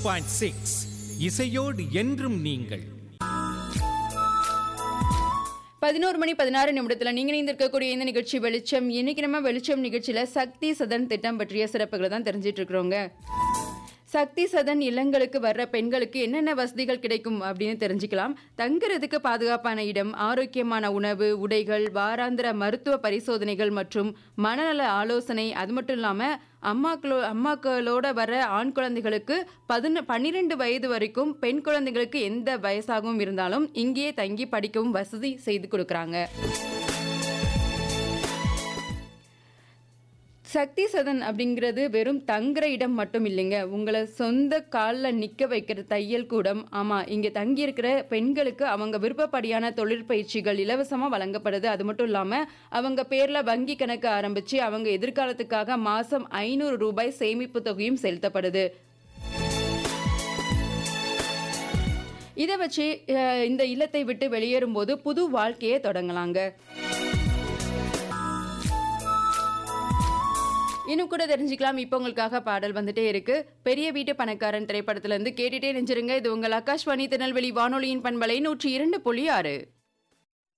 102.6 இசையோடு என்றும் நீங்கள். 11:16 நீங்க இணைந்திருக்கக்கூடிய இந்த நிகழ்ச்சி வெளிச்சம். இன்னைக்கு நம்ம வெளிச்சம் நிகழ்ச்சியில சக்தி சதன் திட்டம் பற்றிய சிறப்புகளை தான் தெரிஞ்சிட்டு இருக்கிறோங்க. சக்தி சதன் இல்லங்களுக்கு வர்ற பெண்களுக்கு என்னென்ன வசதிகள் கிடைக்கும் அப்படின்னு தெரிஞ்சுக்கலாம். தங்குறதுக்கு பாதுகாப்பான இடம், ஆரோக்கியமான உணவு, உடைகள், வாராந்திர மருத்துவ பரிசோதனைகள் மற்றும் மனநல ஆலோசனை. அது மட்டும் இல்லாமல் அம்மாக்களோட வர ஆண் குழந்தைகளுக்கு 12 வயது வரைக்கும், பெண் குழந்தைகளுக்கு எந்த வயசாகவும் இருந்தாலும் இங்கேயே தங்கி படிக்கவும் வசதி செய்து கொடுக்குறாங்க. சக்தி சதன் அப்படிங்கிறது வெறும் தங்குற இடம் மட்டும் இல்லைங்க, உங்களை சொந்த காலில் நிற்க வைக்கிற தையல் கூடம். ஆமாம், இங்கே தங்கியிருக்கிற பெண்களுக்கு அவங்க விருப்பப்படியான தொழிற்பயிற்சிகள் இலவசமாக வழங்கப்படுது. அது மட்டும் இல்லாமல் அவங்க பேரில் வங்கி கணக்கு ஆரம்பித்து அவங்க எதிர்காலத்துக்காக மாதம் 500 ரூபாய் சேமிப்பு தொகையும் செலுத்தப்படுது. இதை வச்சு இந்த இல்லத்தை விட்டு வெளியேறும்போது புது வாழ்க்கையை தொடங்கலாங்க. இன்னும் கூட தெரிஞ்சுக்கலாம். இப்போ உங்களுக்காக பாடல் வந்துட்டே இருக்கு. பெரிய வீட்டு பணக்காரன் திரைப்படத்துல இருந்து கேட்டுட்டே நெஞ்சிருங்க. இது உங்கள் ஆகாஷ்வாணி திருநெல்வேலி வானொலியின் பண்பலை 102.6.